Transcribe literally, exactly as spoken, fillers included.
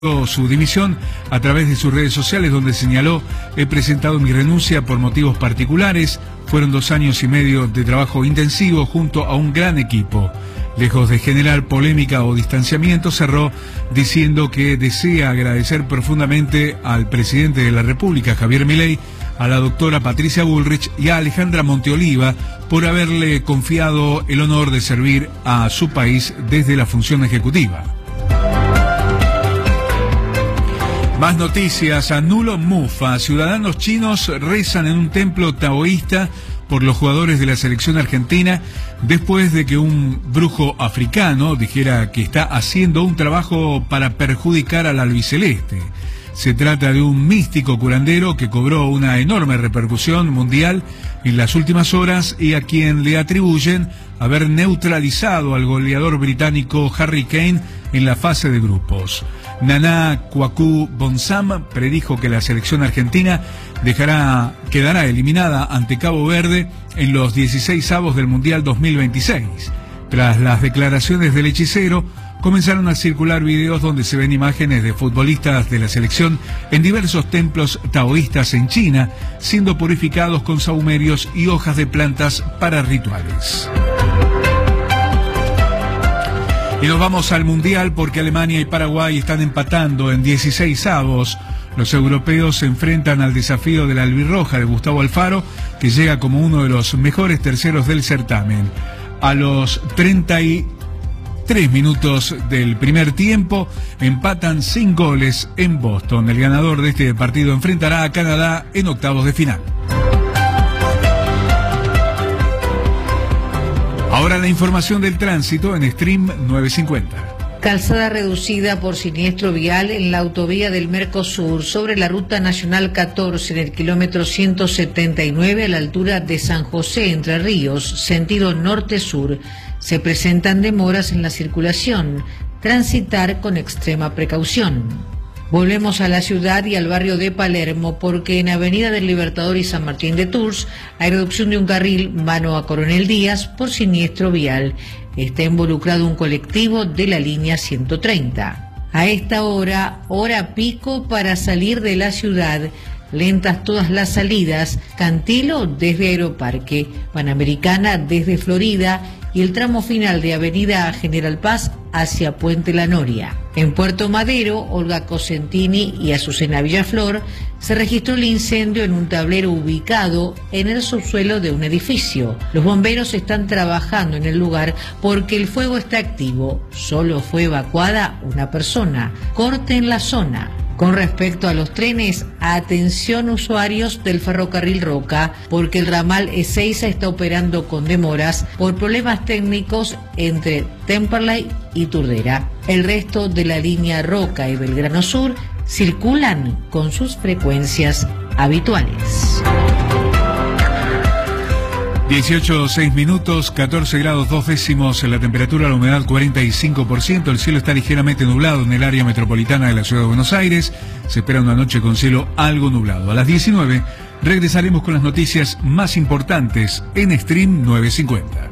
Su dimisión a través de sus redes sociales, donde señaló: he presentado mi renuncia por motivos particulares. Fueron dos años y medio de trabajo intensivo junto a un gran equipo. Lejos de generar polémica o distanciamiento, cerró diciendo que desea agradecer profundamente al presidente de la República, Javier Milei, a la doctora Patricia Bullrich y a Alejandra Monteoliva por haberle confiado el honor de servir a su país desde la función ejecutiva. Más noticias. Anulo Mufa. Ciudadanos chinos rezan en un templo taoísta por los jugadores de la selección argentina después de que un brujo africano dijera que está haciendo un trabajo para perjudicar al albiceleste. Se trata de un místico curandero que cobró una enorme repercusión mundial en las últimas horas y a quien le atribuyen haber neutralizado al goleador británico Harry Kane en la fase de grupos. Nana Kwaku Bonsam predijo que la selección argentina dejará, quedará eliminada ante Cabo Verde en los dieciseisavos del Mundial dos mil veintiséis. Tras las declaraciones del hechicero, comenzaron a circular videos donde se ven imágenes de futbolistas de la selección en diversos templos taoístas en China, siendo purificados con sahumerios y hojas de plantas para rituales. Y nos vamos al Mundial porque Alemania y Paraguay están empatando en dieciseisavos. Los europeos se enfrentan al desafío de la albirroja de Gustavo Alfaro, que llega como uno de los mejores terceros del certamen. A los treinta y tres minutos del primer tiempo, empatan sin goles en Boston. El ganador de este partido enfrentará a Canadá en octavos de final. Ahora la información del tránsito en Stream novecientos cincuenta. Calzada reducida por siniestro vial en la autovía del Mercosur sobre la Ruta Nacional catorce en el kilómetro ciento setenta y nueve a la altura de San José, Entre Ríos, sentido norte-sur. Se presentan demoras en la circulación. Transitar con extrema precaución. Volvemos a la ciudad y al barrio de Palermo porque en Avenida del Libertador y San Martín de Tours hay reducción de un carril mano a Coronel Díaz por siniestro vial. Está involucrado un colectivo de la línea ciento treinta. A esta hora, hora pico para salir de la ciudad. Lentas todas las salidas. Cantilo desde Aeroparque, Panamericana desde Florida y el tramo final de Avenida General Paz hacia Puente La Noria. En Puerto Madero, Olga Cosentini y Azucena Villaflor, se registró el incendio en un tablero ubicado en el subsuelo de un edificio. Los bomberos están trabajando en el lugar porque el fuego está activo. Solo fue evacuada una persona. Corte en la zona. Con respecto a los trenes, atención usuarios del ferrocarril Roca, porque el ramal Ezeiza está operando con demoras por problemas técnicos entre Temperley y Turdera. El resto de la línea Roca y Belgrano Sur circulan con sus frecuencias habituales. dieciocho, seis minutos, catorce grados dos décimos en la temperatura, la humedad cuarenta y cinco por ciento, el cielo está ligeramente nublado en el área metropolitana de la ciudad de Buenos Aires, se espera una noche con cielo algo nublado. A las diecinueve regresaremos con las noticias más importantes en Stream novecientos cincuenta.